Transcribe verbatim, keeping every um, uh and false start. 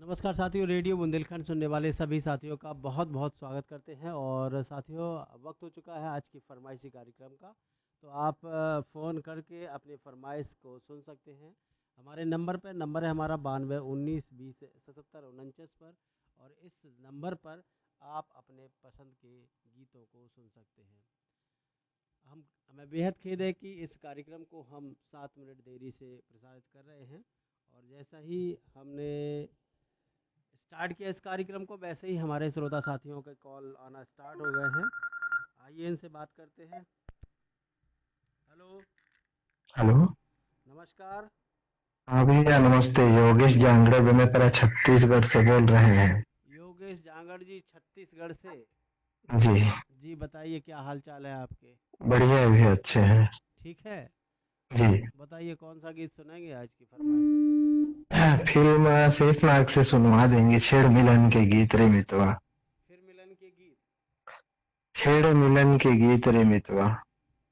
नमस्कार साथियों, रेडियो बुंदेलखंड सुनने वाले सभी साथियों का बहुत बहुत स्वागत करते हैं। और साथियों, वक्त हो चुका है आज की फरमाइशी कार्यक्रम का। तो आप अ, फ़ोन करके अपनी फरमाइश को सुन सकते हैं हमारे नंबर पर। नंबर है हमारा बानवे उन्नीस बीस सतहत्तर उनचास पर। और इस नंबर पर आप अपने पसंद के गीतों को सुन सकते हैं। हम हमें बेहद खेद है कि इस कार्यक्रम को हम सात मिनट देरी से प्रसारित कर रहे हैं। और जैसा ही हमने स्टार्ट किया इस कार्यक्रम को, वैसे ही हमारे श्रोता साथियों के कॉल आना स्टार्ट हो गए हैं। आइए इनसे बात करते हैं। हेलो। हेलो। नमस्कार। हाँ भैया नमस्ते। योगेश जांगड़े बेमेतरा छत्तीसगढ़ से बोल रहे हैं। योगेश जांगड़ जी, छत्तीसगढ़ से। जी। जी बताइए, क्या हाल चाल है आपके? बढ़िया भी अच्छे हैं। ठीक है। जी। बताइए कौन सा गीत सुनेंगे आज की फरमाइश? फिल्म शेषनाग से सुनवा देंगे छेड़ मिलन के गीत रे मितवा। फिर मिलन के गीत। छेड़ मिलन के गीत रे मितवा।